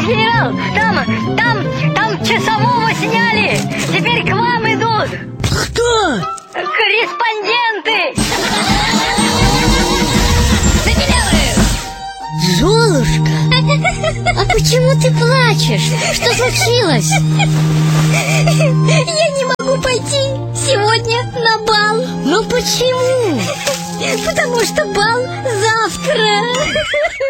генерал, там часового сняли. Теперь к вам идут. Кто? Корреспонденты. Золушка, а почему ты плачешь? Что случилось? Я не могу пойти сегодня на бал. Ну почему? Потому что бал завтра.